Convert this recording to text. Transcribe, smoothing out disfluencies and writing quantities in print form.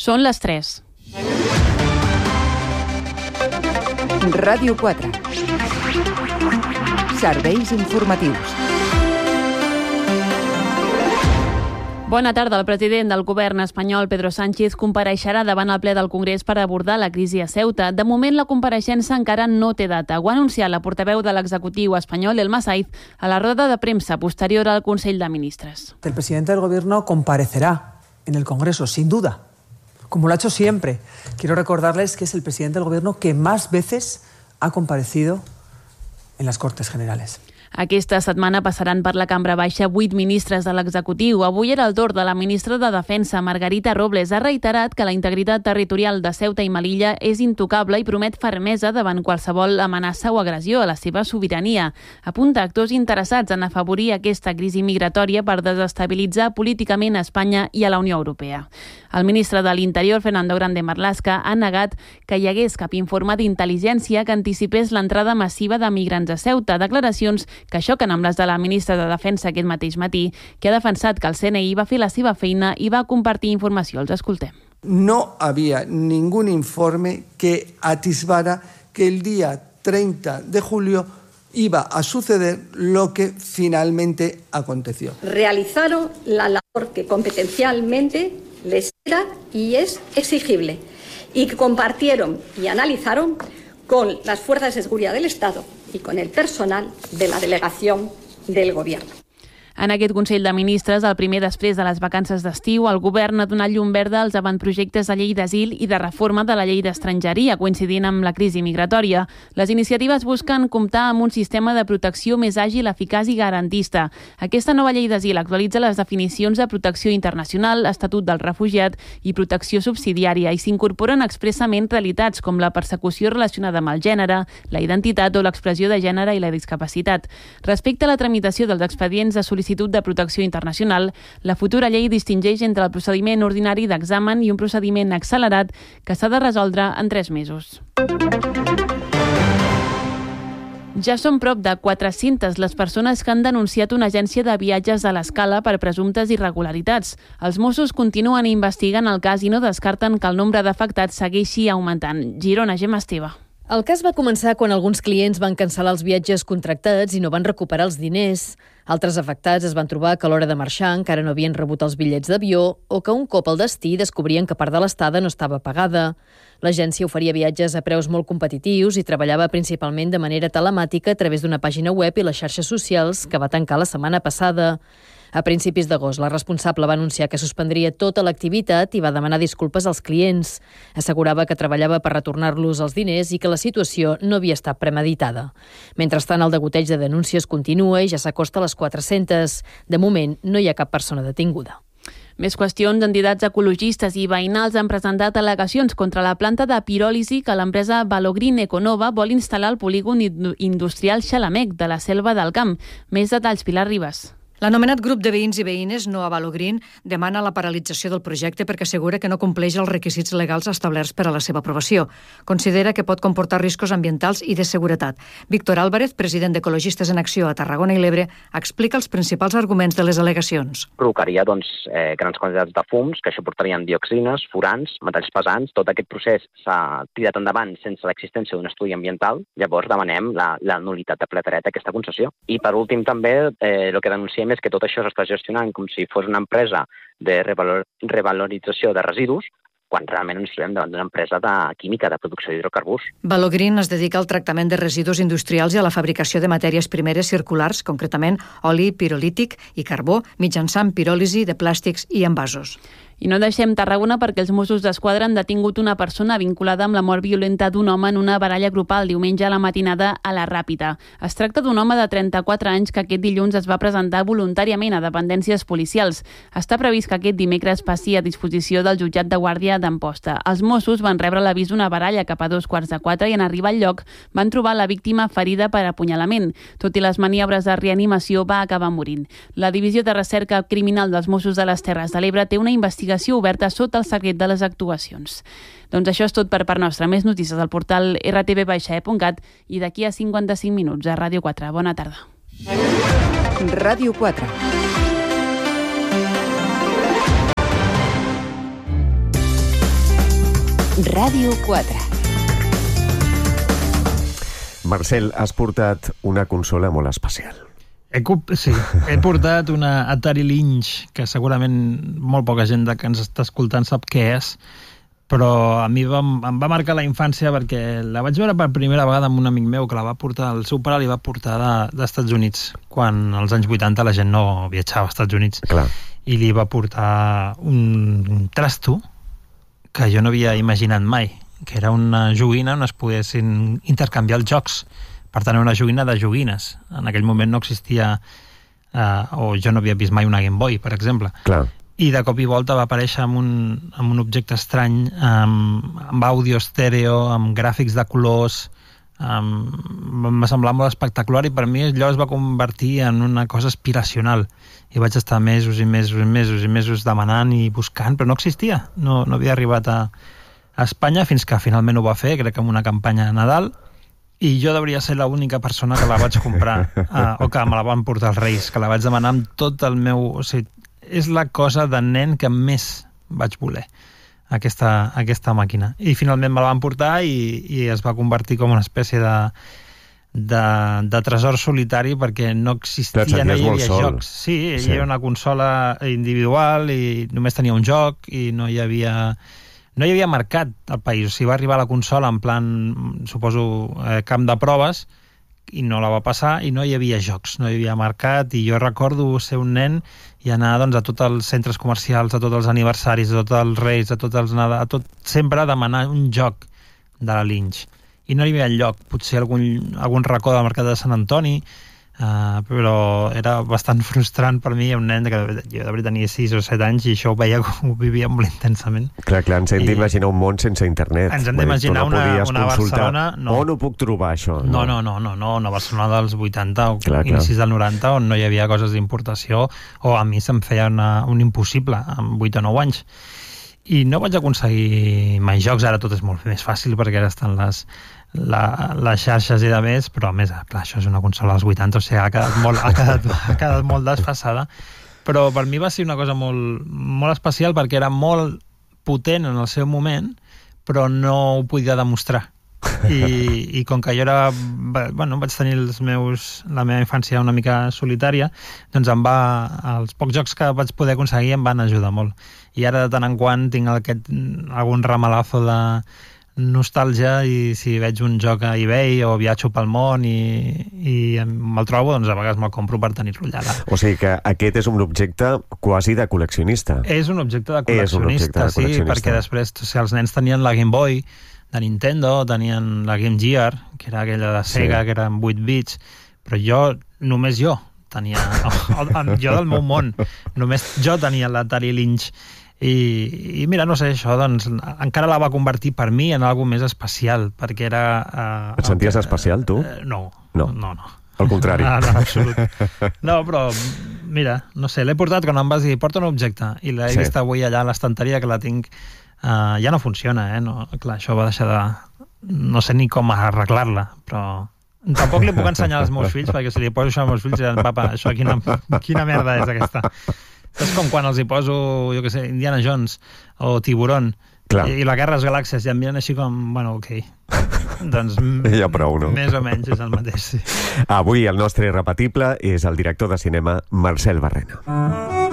Són les 3. Ràdio 4. Serveis informatius. Bona tarda. El president del govern espanyol, Pedro Sánchez, compareixerà davant el ple del Congrés per abordar la crisi a Ceuta. De moment, la compareixença encara no té data. Ho ha anunciat la portaveu de l'executiu espanyol, Elma Saiz, a la roda de premsa posterior al Consell de Ministres. El presidente del Gobierno comparecerá en el Congreso, sin duda, como lo ha hecho siempre. Quiero recordarles que es el presidente del Gobierno que más veces ha comparecido en las Cortes Generales. Aquesta setmana passaran per la Cambra Baixa 8 ministres de l'executiu. Avui era el torn de la ministra de Defensa, Margarita Robles. Ha reiterat que la integritat territorial de Ceuta i Melilla és intocable i promet fermesa davant qualsevol amenaça o agressió a la seva sobirania. Apunta actors interessats en afavorir aquesta crisi migratòria per desestabilitzar políticament a Espanya i a la Unió Europea. El ministre de l'Interior, Fernando Grande Marlaska, ha negat que hi hagués cap informe d'intel·ligència que anticipés l'entrada massiva de migrants a Ceuta. Declaracions que xoquen amb les de la ministra de Defensa aquest mateix matí, que ha defensat que el CNI va fer la seva feina i va compartir informació. Els escoltem. No había ningún informe que atisbara que el día 30 de julio iba a suceder lo que finalmente aconteció. Realizaron la labor que competencialmente les era y es exigible y que compartieron y analizaron con las fuerzas de seguridad del Estado y con el personal de la delegación del Gobierno. En aquest Consell de Ministres, el primer després de les vacances d'estiu, el govern ha donat llum verda als avantprojectes de llei d'asil i de reforma de la llei d'estrangeria, coincidint amb la crisi migratòria. Les iniciatives busquen comptar amb un sistema de protecció més àgil, eficaç i garantista. Aquesta nova llei d'asil actualitza les definicions de protecció internacional, estatut del refugiat i protecció subsidiària i s'incorporen expressament realitats com la persecució relacionada amb el gènere, la identitat o l'expressió de gènere i la discapacitat. Respecte a la tramitació dels expedients de sol·licitud de protecció internacional, la futura llei distingeix entre el procediment ordinari d'examen i un procediment accelerat que s'ha de resoldre en 3 mesos. Ja són prop de 400 les persones que han denunciat una agència de viatges a l'Escala per presumptes irregularitats. Els Mossos continuen investigant el cas i no descarten que el nombre d'afectats segueixi augmentant. Girona, Gemma Esteve. El cas va començar quan alguns clients van cancel·lar els viatges contractats i no van recuperar els diners. Altres afectats es van trobar que a l'hora de marxar encara no havien rebut els bitllets d'avió o que un cop al destí descobrien que part de l'estada no estava pagada. L'agència oferia viatges a preus molt competitius i treballava principalment de manera telemàtica a través d'una pàgina web i les xarxes socials que va tancar la setmana passada. A principis d'agost, la responsable va anunciar que suspendria tota l'activitat i va demanar disculpes als clients. Assegurava que treballava per retornar-los els diners i que la situació no havia estat premeditada. Mentrestant, el degoteig de denúncies continua i ja s'acosta a les 400. De moment, no hi ha cap persona detinguda. Més qüestions. Entitats ecologistes i veïnals han presentat al·legacions contra la planta de piròlisi que l'empresa Valogreen Econova vol instal·lar al polígon industrial Xalamec de la Selva del Camp. Més detalls, Pilar Ribas. L'anomenat grup de veïns i veïnes No a Valogreen demana la paralització del projecte perquè assegura que no compleix els requisits legals establerts per a la seva aprovació. Considera que pot comportar riscos ambientals i de seguretat. Víctor Álvarez, president d'Ecologistes en Acció a Tarragona i l'Ebre, explica els principals arguments de les al·legacions. Provocaria grans quantitats de fums, que això portarien dioxines, furans, metalls pesants. Tot aquest procés s'ha tirat endavant sense l'existència d'un estudi ambiental. Llavors demanem la nul·litat de ple dret d'aquesta concessió. I per últim també el que denunciem és que tot això s'està gestionant com si fos una empresa de revalorització de residus, quan realment ens trobem davant d'una empresa de química, de producció d'hidrocarburs. Valogreen es dedica al tractament de residus industrials i a la fabricació de matèries primeres circulars, concretament oli pirolític i carbó, mitjançant piròlisi de plàstics i envasos. I no deixem Tarragona perquè els Mossos d'Esquadra han detingut una persona vinculada amb la mort violenta d'un home en una baralla grupal diumenge a la matinada a la Ràpita. Es tracta d'un home de 34 anys que aquest dilluns es va presentar voluntàriament a dependències policials. Està previst que aquest dimecres passi a disposició del jutjat de guàrdia d'Amposta. Els Mossos van rebre l'avís d'una baralla cap a 3:15 i en arribar al lloc van trobar la víctima ferida per apunyalament. Tot i les maniobres de reanimació, va acabar morint. La Divisió de Recerca Criminal dels Mossos de les Terres de l'Ebre té una investigació oberta sota el secret de les actuacions. Doncs això és tot per part nostra. Més notícies al portal rtv-e.cat i d'aquí a 55 minuts a Ràdio 4. Bona tarda. Ràdio 4. Ràdio 4. Marcel, has portat una consola molt especial. Sí, he portat una Atari Lynx, que segurament molt poca gent que ens està escoltant sap què és, però a mi em va marcar la infància perquè la vaig veure per primera vegada amb un amic meu que la va portar, el seu pare li va portar dels Estats Units, quan als anys 80 la gent no viatjava als Estats Units. Clar. I li va portar un trasto que jo no havia imaginat mai, que era una joguina on es poguessin intercanviar els jocs. Per tant, una joguina de joguines. En aquell moment no existia, o jo no havia vist mai una Game Boy, per exemple. Clar. I de cop i volta va aparèixer amb un objecte estrany, amb àudio estèreo, amb gràfics de colors. M'ha semblat molt espectacular i per mi allò es va convertir en una cosa aspiracional. I vaig estar mesos i mesos i mesos i mesos demanant i buscant, però no existia. No havia arribat a Espanya fins que finalment ho va fer, crec que amb una campanya de Nadal. I jo devia ser l'única persona que la vaig comprar, o que me la van portar els Reis, que la vaig demanar amb tot el meu... O sigui, és la cosa de nen que més vaig voler, aquesta màquina. I finalment me la van portar i es va convertir com una espècie de tresor solitari perquè no existia, no hi havia jocs. Sí, hi havia una consola individual i només tenia un joc i no hi havia mercat al país. O sigui, va arribar la consola en plan, suposo, camp de proves i no la va passar i no hi havia jocs, no hi havia mercat. I jo recordo ser un nen i anar doncs, a tots els centres comercials, a tots els aniversaris, a tots els Reis, a tot sempre a demanar un joc de la Lynx. I no hi havia lloc, potser algun racó del mercat de Sant Antoni, però era bastant frustrant per mi, un nen que jo de veritat tenia 6 o 7 anys i això ho veia, ho vivia molt intensament. Clar, ens hem d'imaginar un món sense internet. Ens hem d'imaginar una Barcelona... On ho puc trobar, això? No, una Barcelona dels 80 o inicis del 90, on no hi havia coses d'importació, o a mi se'm feia un impossible amb 8 o 9 anys. I no vaig aconseguir mai jocs, ara tot és molt més fàcil perquè ara estan les xarxes i de més, però a més, clar, això és una consola dels 80, o sigui, ha quedat molt desfasada, però per mi va ser una cosa molt especial perquè era molt potent en el seu moment, però no ho podia demostrar. I com que jo era, vaig tenir la meva infància una mica solitària, doncs els pocs jocs que vaig poder aconseguir em van ajudar molt. I ara de tant en quant tinc algun ramalazo de nostàlgia i si veig un joc a eBay o viatjo pel món i me'l trobo, doncs a vegades me'l compro per tenir-lo allà. O sigui que aquest és un objecte quasi de col·leccionista. És un objecte de col·leccionista, sí, perquè després els nens tenien la Game Boy de Nintendo, tenien la Game Gear, que era aquella de Sega, que era amb 8 bits, però només jo tenia, jo del meu món, només jo tenia l'Atari Lynx. I mira, no sé, això doncs encara la va convertir per mi en algo més especial, perquè era... Et senties especial, tu? No. Al contrari. No, absolut. No, però, mira, no sé, l'he portat quan em vas dir, porta un objecte, i l'he vist avui allà a l'estanteria, que la tinc... ja no funciona, no, clar, això va deixar de... No sé ni com arreglar-la, però... Tampoc li puc ensenyar als meus fills, perquè si li poso això als meus fills diran, papa, això quina merda és aquesta. És com quan els hi poso, jo què sé, Indiana Jones o Tiburón, i la Guerra de les Galàxies, i em miren així com, bueno, ok. Doncs ja prou, no? Més o menys és el mateix, sí. Avui el nostre irrepetible és el director de cinema Marcel Barrena.